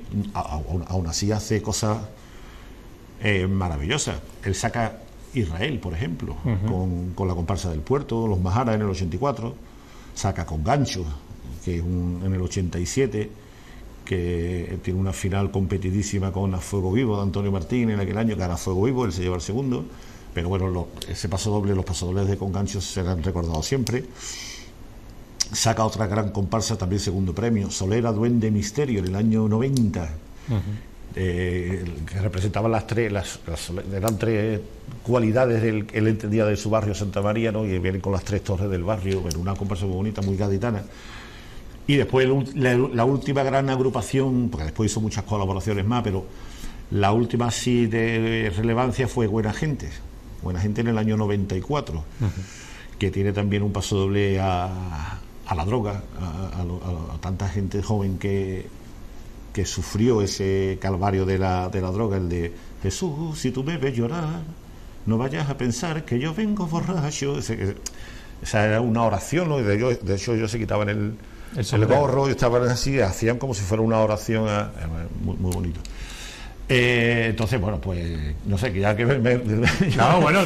aún así hace cosas maravillosas. Él saca Israel, por ejemplo, con la comparsa del puerto, los Maharas en el 84, saca con Gancho, que es en el 87, que tiene una final competidísima con A Fuego Vivo de Antonio Martín en aquel año, que gana Fuego Vivo, él se lleva el segundo, pero bueno, ese pasodoble, los pasodobles de Con Gancho serán recordados siempre. Saca otra gran comparsa, también segundo premio, Solera, Duende, Misterio, en el año 90, que representaban eran tres cualidades que él entendía de su barrio Santa María, ¿no? Y vienen con las tres torres del barrio, en una comparsa muy bonita, muy gaditana. Y después la última gran agrupación, porque después hizo muchas colaboraciones más, pero la última así de relevancia fue Buena Gente en el año 94, que tiene también un pasodoble a la droga, a tanta gente joven que sufrió ese calvario de la droga, el de Jesús, si tú me ves llorar, no vayas a pensar que yo vengo borracho. Esa era una oración, ¿no? De hecho ellos se quitaban el gorro y estaban así, hacían como si fuera una oración, muy, muy bonito. Entonces, bueno, pues no sé, que ya que no, bueno,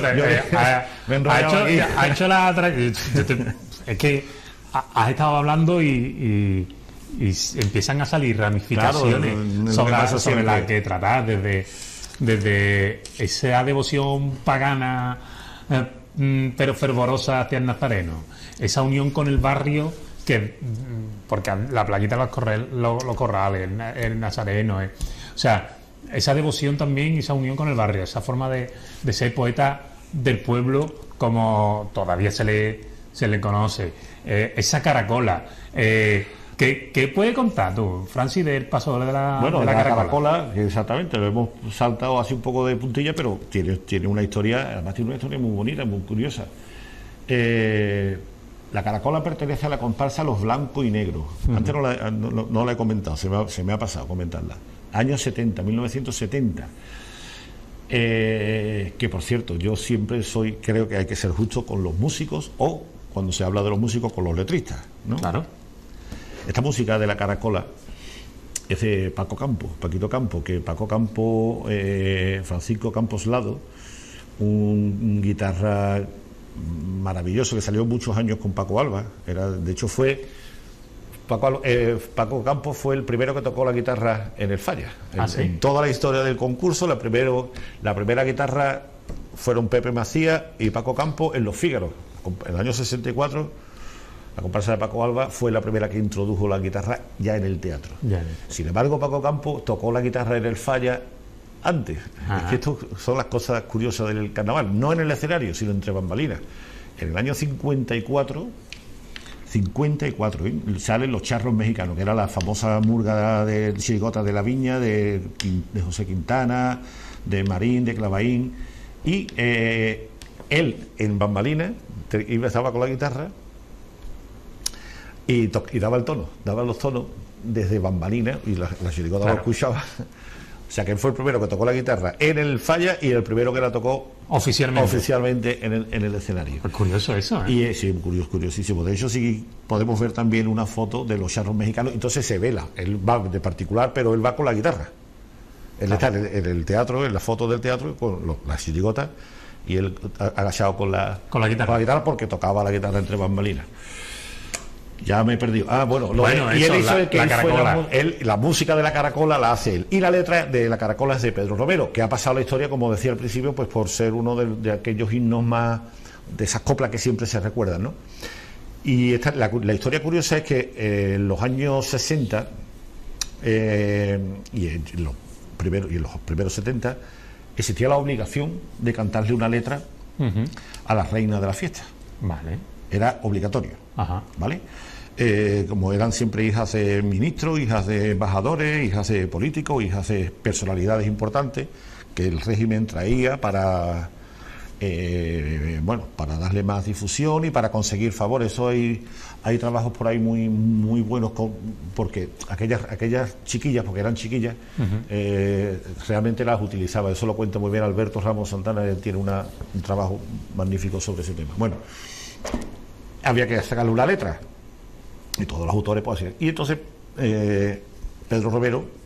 ha hecho la es que has estado hablando y empiezan a salir ramificaciones sobre las que tratar, desde esa devoción pagana pero fervorosa hacia el nazareno, esa unión con el barrio, porque la playita de los corrales, el nazareno, o sea, esa devoción también, esa unión con el barrio, esa forma de ser poeta del pueblo, como todavía se le conoce, esa caracola. ¿Qué puede contar tú, Francis, del paso de la caracola? Exactamente, lo hemos saltado así un poco de puntilla, pero tiene una historia, además tiene una historia muy bonita, muy curiosa. La caracola pertenece a la comparsa Los Blancos y Negros. Antes no la he comentado, se me ha pasado comentarla. Años 70, 1970. Que por cierto, yo siempre creo que hay que ser justo con los músicos, o cuando se habla de los músicos, con los letristas, ¿no? Claro. Esta música de la caracola es de Paquito Campo, que Paco Campo, Francisco Campos Lado, un guitarra maravilloso que salió muchos años con Paco Alba, de hecho fue Paco Campos fue el primero que tocó la guitarra en el Falla. ¿Sí? En toda la historia del concurso, la primera guitarra fueron Pepe Macías y Paco Campos en Los Fígaros. En el año 64 la comparsa de Paco Alba fue la primera que introdujo la guitarra ya en el teatro. Sin embargo, Paco Campos tocó la guitarra en el Falla antes. Es que esto son las cosas curiosas del carnaval, no en el escenario, sino entre bambalinas. En el año 54 salen los charros mexicanos, que era la famosa murga de chirigotas de la Viña, de José Quintana, de Marín, de Clavaín, y él en bambalinas estaba con la guitarra y daba los tonos desde bambalinas, y la chirigota lo escuchaba. O sea que él fue el primero que tocó la guitarra en el Falla y el primero que la tocó oficialmente en el escenario. Es curioso eso, ¿eh? Y sí, curiosísimo. De hecho, sí podemos ver también una foto de los charros mexicanos. Entonces se vela, él va de particular, pero él va con la guitarra. Él está en el teatro, en la foto del teatro, con las chirigotas, y él agachado con la guitarra, porque tocaba la guitarra entre bambalinas. Ya me he perdido. Y él hizo la música de la caracola la hace él. Y la letra de la caracola es de Pedro Romero, que ha pasado la historia, como decía al principio, pues por ser uno de aquellos himnos más, de esas coplas que siempre se recuerdan, ¿no? Y la historia curiosa es que en los años 60 y en los primeros 70 existía la obligación de cantarle una letra a la reina de la fiesta. Vale. Era obligatorio. ¿Vale? Como eran siempre hijas de ministros, hijas de embajadores, hijas de políticos, hijas de personalidades importantes que el régimen traía para para darle más difusión y para conseguir favores. Eso hay trabajos por ahí muy muy buenos, porque aquellas chiquillas, porque eran chiquillas, realmente las utilizaba. Eso lo cuenta muy bien Alberto Ramos Santana, él tiene un trabajo magnífico sobre ese tema. Bueno, había que sacarle una letra y todos los autores pues así. Y entonces Pedro Romero